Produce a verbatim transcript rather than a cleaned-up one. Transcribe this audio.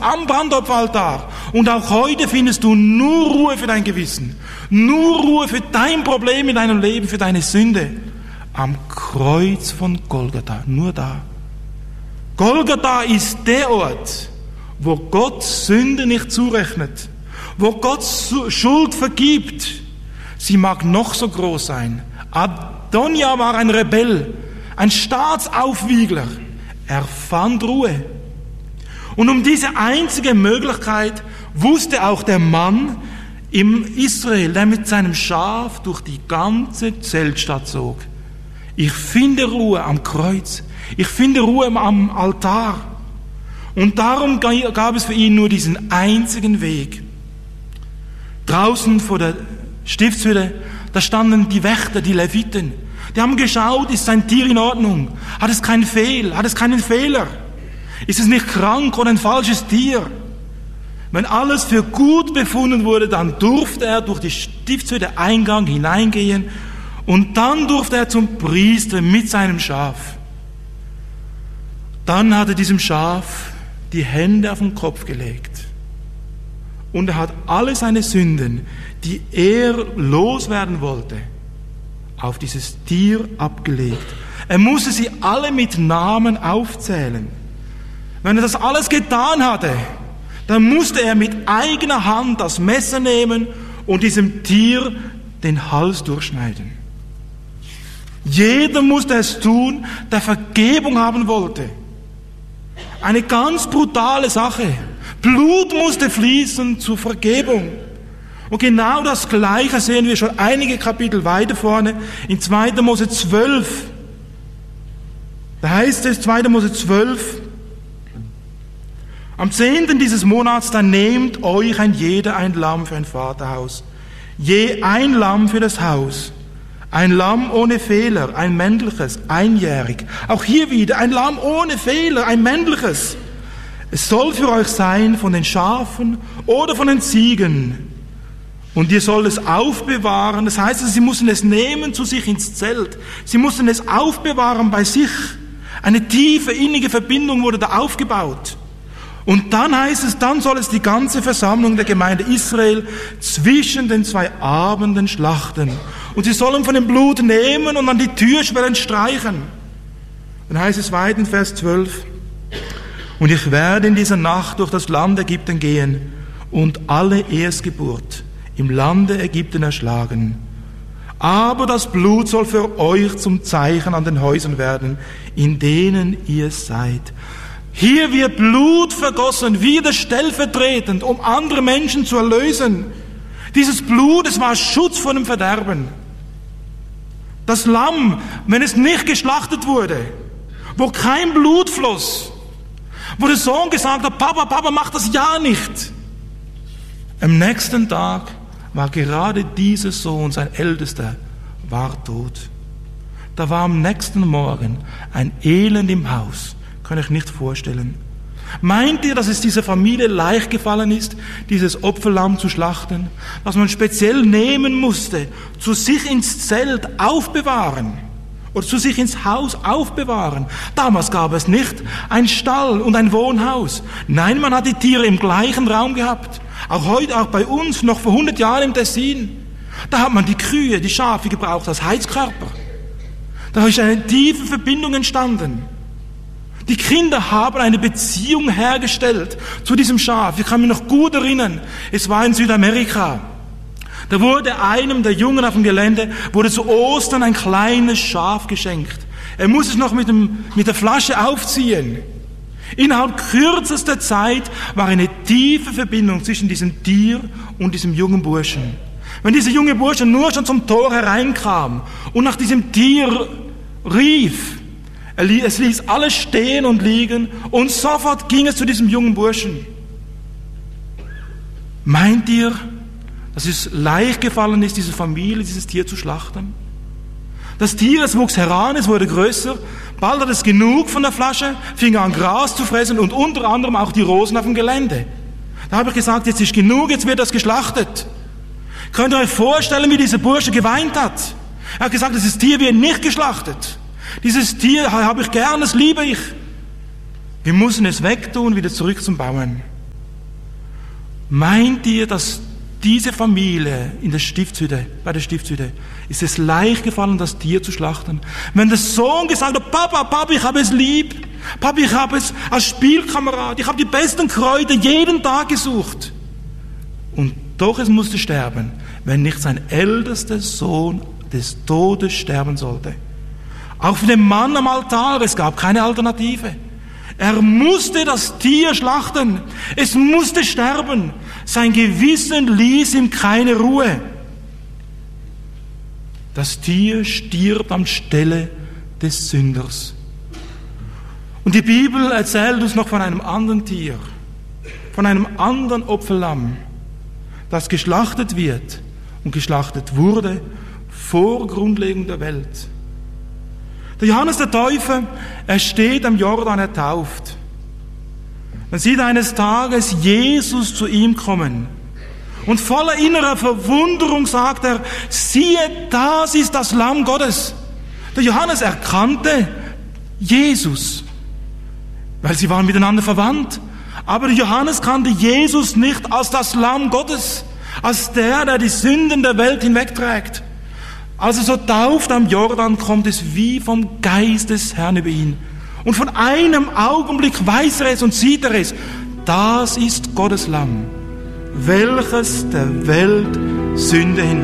am Brandopferaltar. Und auch heute findest du nur Ruhe für dein Gewissen, nur Ruhe für dein Problem in deinem Leben, für deine Sünde. Am Kreuz von Golgatha, nur da. Golgatha ist der Ort, wo Gott Sünde nicht zurechnet, wo Gott Schuld vergibt. Sie mag noch so groß sein. Adonja war ein Rebell, ein Staatsaufwiegler. Er fand Ruhe. Und um diese einzige Möglichkeit wusste auch der Mann im Israel, der mit seinem Schaf durch die ganze Zeltstadt zog. Ich finde Ruhe am Kreuz. Ich finde Ruhe am Altar. Und darum gab es für ihn nur diesen einzigen Weg. Draußen vor der Stiftshütte, da standen die Wächter, die Leviten. Die haben geschaut, ist sein Tier in Ordnung? Hat es keinen Fehl? Hat es keinen Fehler? Ist es nicht krank oder ein falsches Tier? Wenn alles für gut befunden wurde, dann durfte er durch die Stiftshütte Eingang hineingehen und dann durfte er zum Priester mit seinem Schaf. Dann hat er diesem Schaf die Hände auf den Kopf gelegt und er hat alle seine Sünden, die er loswerden wollte, auf dieses Tier abgelegt. Er musste sie alle mit Namen aufzählen. Wenn er das alles getan hatte, dann musste er mit eigener Hand das Messer nehmen und diesem Tier den Hals durchschneiden. Jeder musste es tun, der Vergebung haben wollte. Eine ganz brutale Sache. Blut musste fließen zur Vergebung. Und genau das Gleiche sehen wir schon einige Kapitel weiter vorne in zweiter Mose zwölf. Da heißt es, zweiter Mose zwölf, am zehnten dieses Monats, dann nehmt euch ein jeder ein Lamm für ein Vaterhaus. Je ein Lamm für das Haus. Ein Lamm ohne Fehler, ein männliches, einjährig. Auch hier wieder ein Lamm ohne Fehler, ein männliches. Es soll für euch sein von den Schafen oder von den Ziegen. Und ihr sollt es aufbewahren. Das heißt, sie mussten es nehmen zu sich ins Zelt. Sie mussten es aufbewahren bei sich. Eine tiefe, innige Verbindung wurde da aufgebaut. Und dann heißt es, dann soll es die ganze Versammlung der Gemeinde Israel zwischen den zwei Abenden schlachten. Und sie sollen von dem Blut nehmen und an die Türschwellen streichen. Dann heißt es weiter in Vers zwölf, und ich werde in dieser Nacht durch das Land Ägypten gehen und alle Erstgeburt im Lande Ägypten erschlagen. Aber das Blut soll für euch zum Zeichen an den Häusern werden, in denen ihr seid. Hier wird Blut vergossen, wieder stellvertretend, um andere Menschen zu erlösen. Dieses Blut, es war Schutz vor dem Verderben. Das Lamm, wenn es nicht geschlachtet wurde, wo kein Blut floss, wo der Sohn gesagt hat, Papa, Papa, mach das ja nicht. Am nächsten Tag war gerade dieser Sohn, sein Ältester, war tot. Da war am nächsten Morgen ein Elend im Haus. Kann ich nicht vorstellen. Meint ihr, dass es dieser Familie leicht gefallen ist, dieses Opferlamm zu schlachten, was man speziell nehmen musste, zu sich ins Zelt aufbewahren oder zu sich ins Haus aufbewahren? Damals gab es nicht einen Stall und ein Wohnhaus. Nein, man hat die Tiere im gleichen Raum gehabt. Auch heute, auch bei uns, noch vor hundert Jahren im Tessin. Da hat man die Kühe, die Schafe gebraucht als Heizkörper. Da ist eine tiefe Verbindung entstanden. Die Kinder haben eine Beziehung hergestellt zu diesem Schaf. Ich kann mich noch gut erinnern, es war in Südamerika. Da wurde einem der Jungen auf dem Gelände, wurde zu Ostern ein kleines Schaf geschenkt. Er muss es noch mit, dem, mit der Flasche aufziehen. Innerhalb kürzester Zeit war eine tiefe Verbindung zwischen diesem Tier und diesem jungen Burschen. Wenn dieser junge Bursche nur schon zum Tor hereinkam und nach diesem Tier rief, es ließ alles stehen und liegen und sofort ging es zu diesem jungen Burschen. Meint ihr, dass es leicht gefallen ist, diese Familie, dieses Tier zu schlachten? Das Tier, es wuchs heran, es wurde größer, bald hat es genug von der Flasche, fing an Gras zu fressen und unter anderem auch die Rosen auf dem Gelände. Da habe ich gesagt, jetzt ist genug, jetzt wird das geschlachtet. Könnt ihr euch vorstellen, wie dieser Bursche geweint hat? Er hat gesagt, dieses Tier wird nicht geschlachtet. Dieses Tier habe ich gern, das liebe ich. Wir müssen es wegtun, wieder zurück zum Bauern. Meint ihr, dass diese Familie in der Stiftshütte, bei der Stiftshütte, ist es leicht gefallen, das Tier zu schlachten? Wenn der Sohn gesagt hat, Papa, Papa, ich habe es lieb. Papa, ich habe es als Spielkamerad. Ich habe die besten Kräuter jeden Tag gesucht. Und doch es musste sterben, wenn nicht sein ältester Sohn des Todes sterben sollte. Auch für den Mann am Altar, es gab keine Alternative. Er musste das Tier schlachten. Es musste sterben. Sein Gewissen ließ ihm keine Ruhe. Das Tier stirbt am Stelle des Sünders. Und die Bibel erzählt uns noch von einem anderen Tier, von einem anderen Opferlamm, das geschlachtet wird und geschlachtet wurde vor Grundlegung der Welt. Der Johannes der Täufer, er steht am Jordan, er tauft. Man sieht eines Tages Jesus zu ihm kommen. Und voller innerer Verwunderung sagt er, siehe, das ist das Lamm Gottes. Der Johannes erkannte Jesus, weil sie waren miteinander verwandt. Aber der Johannes kannte Jesus nicht als das Lamm Gottes, als der, der die Sünden der Welt hinwegträgt. Als er so tauft am Jordan, kommt es wie vom Geist des Herrn über ihn. Und von einem Augenblick weiß er es und sieht er es. Das ist Gottes Lamm, welches der Welt Sünde hinweg